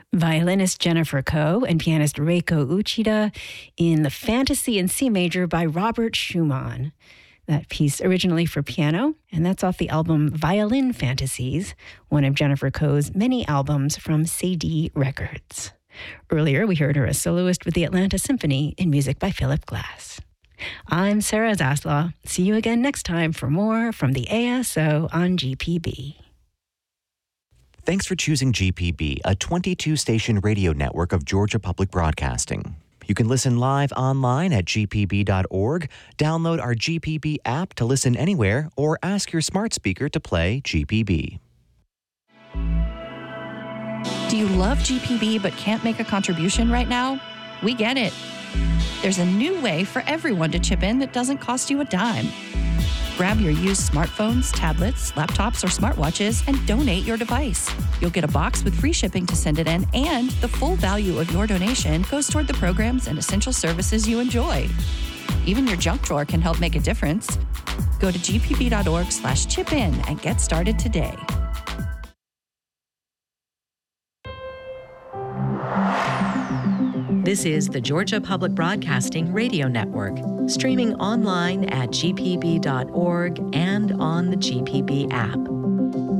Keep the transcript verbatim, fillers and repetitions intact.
violinist Jennifer Koh and pianist Reiko Uchida in The Fantasy in C Major by Robert Schumann. That piece originally for piano, and that's off the album Violin Fantasies, one of Jennifer Koh's many albums from Sadie Records. Earlier, we heard her as soloist with the Atlanta Symphony in music by Philip Glass. I'm Sarah Zaslaw. See you again next time for more from the A S O on G P B. Thanks for choosing G P B, a twenty-two station radio network of Georgia Public Broadcasting. You can listen live online at g p b dot org, download our G P B app to listen anywhere, or ask your smart speaker to play G P B. Do you love G P B but can't make a contribution right now? We get it. There's a new way for everyone to chip in that doesn't cost you a dime. Grab your used smartphones, tablets, laptops, or smartwatches and donate your device. You'll get a box with free shipping to send it in, and the full value of your donation goes toward the programs and essential services you enjoy. Even your junk drawer can help make a difference. Go to g p b dot org slash chip in and get started today. This is the Georgia Public Broadcasting Radio Network, streaming online at g p b dot org and on the G P B app.